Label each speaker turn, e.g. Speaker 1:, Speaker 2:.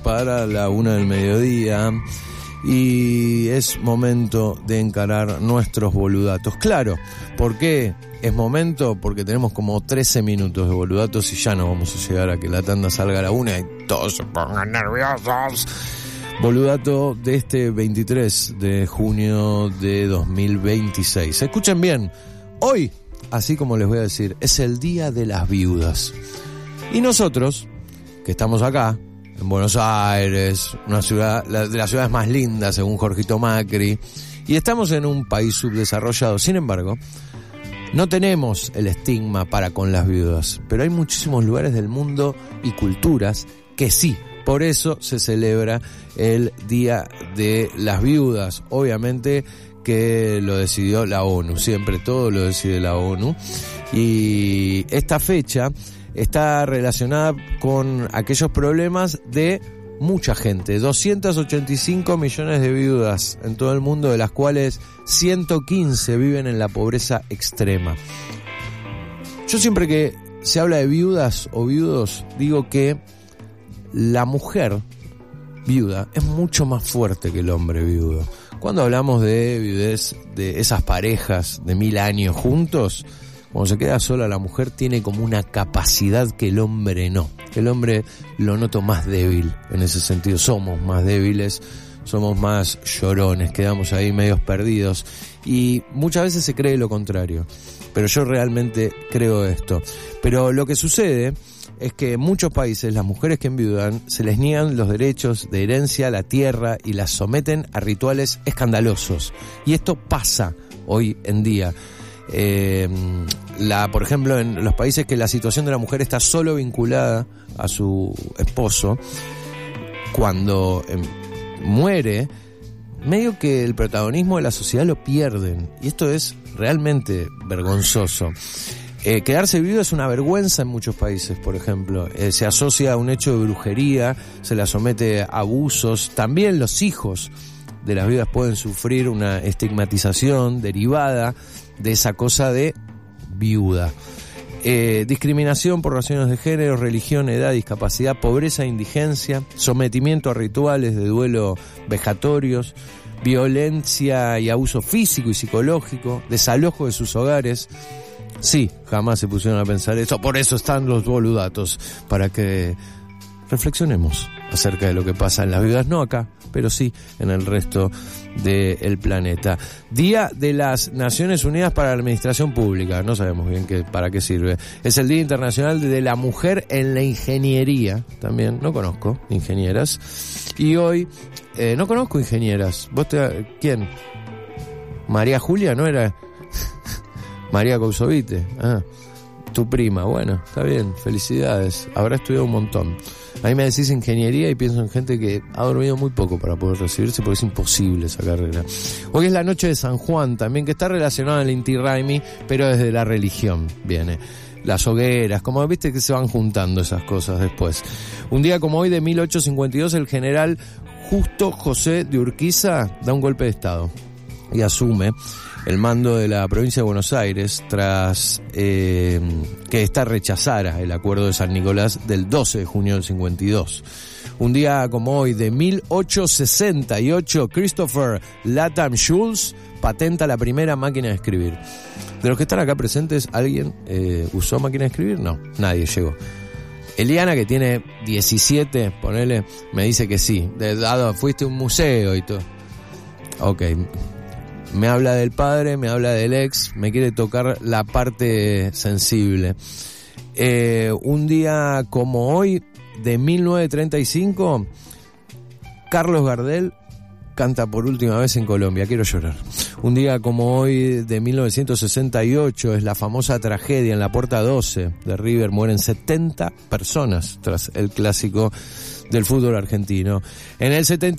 Speaker 1: para la 1 del mediodía y es momento de encarar nuestros boludatos. Claro, ¿por qué es momento? Porque tenemos como 13 minutos de boludatos y ya no vamos a llegar a que la tanda salga a la 1 y todos se pongan nerviosos. Boludato de este 23 de junio de 2026. Escuchen bien, hoy, así como les voy a decir, es el Día de las Viudas. Y nosotros, que estamos acá, en Buenos Aires, una ciudad, de las ciudades más lindas según Jorgito Macri, y estamos en un país subdesarrollado, sin embargo, no tenemos el estigma para con las viudas, pero hay muchísimos lugares del mundo y culturas que sí. Por eso se celebra el Día de las Viudas. Obviamente que lo decidió la ONU, siempre todo lo decide la ONU. Y esta fecha está relacionada con aquellos problemas de mucha gente. 285 millones de viudas en todo el mundo, de las cuales 115 viven en la pobreza extrema. Yo siempre que se habla de viudas o viudos, digo que la mujer viuda es mucho más fuerte que el hombre viudo. Cuando hablamos de viudez, de esas parejas de 1000 años juntos, cuando se queda sola la mujer tiene como una capacidad que el hombre no. El hombre lo noto más débil en ese sentido. Somos más débiles, somos más llorones, quedamos ahí medios perdidos y muchas veces se cree lo contrario. Pero yo realmente creo esto. Pero lo que sucede es que en muchos países las mujeres que enviudan se les niegan los derechos de herencia a la tierra y las someten a rituales escandalosos. Y esto pasa hoy en día. Por ejemplo, en los países que la situación de la mujer está solo vinculada a su esposo, cuando muere, medio que el protagonismo de la sociedad lo pierden. Y esto es realmente vergonzoso. Quedarse viudo es una vergüenza en muchos países, por ejemplo. Se asocia a un hecho de brujería, se la somete a abusos. También los hijos de las viudas pueden sufrir una estigmatización derivada de esa cosa de viuda. Discriminación por razones de género, religión, edad, discapacidad, pobreza e indigencia, sometimiento a rituales de duelo vejatorios, violencia y abuso físico y psicológico, desalojo de sus hogares. Sí, jamás se pusieron a pensar eso. Por eso están los boludatos, para que reflexionemos acerca de lo que pasa en las viudas, no acá, pero sí en el resto del planeta. Día de las Naciones Unidas para la Administración Pública, no sabemos bien para qué sirve. Es el Día Internacional de la Mujer en la Ingeniería, también, no conozco ingenieras. Y hoy, no conozco ingenieras. ¿Quién? María Julia, ¿no era? María Cousovite, tu prima, bueno, está bien, felicidades, habrá estudiado un montón. A mí me decís ingeniería y pienso en gente que ha dormido muy poco para poder recibirse porque es imposible esa carrera. Hoy es la noche de San Juan también, que está relacionada al Inti Raymi, pero desde la religión viene. Las hogueras, como viste que se van juntando esas cosas después. Un día como hoy de 1852, el general Justo José de Urquiza da un golpe de estado y asume el mando de la provincia de Buenos Aires tras que ésta rechazara el acuerdo de San Nicolás del 12 de junio del 52. Un día como hoy de 1868, Christopher Latham Schulz patenta la primera máquina de escribir. De los que están acá presentes, ¿alguien usó máquina de escribir? No, nadie llegó. Eliana, que tiene 17, ponele, me dice que sí. Fuiste a un museo y todo. Ok. Me habla del padre, me habla del ex, me quiere tocar la parte sensible. Un día como hoy, de 1935, Carlos Gardel canta por última vez en Colombia. Quiero llorar. Un día como hoy, de 1968, es la famosa tragedia en la Puerta 12 de River. Mueren 70 personas tras el clásico del fútbol argentino. En el